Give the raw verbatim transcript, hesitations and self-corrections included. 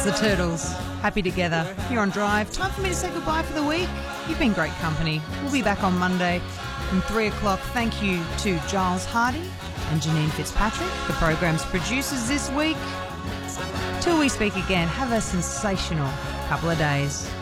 That's the Turtles. Happy together. Here on Drive. Time for me to say goodbye for the week. You've been great company. We'll be back on Monday from three o'clock. Thank you to Giles Hardy and Janine Fitzpatrick, the program's producers this week. Till we speak again, have a sensational couple of days.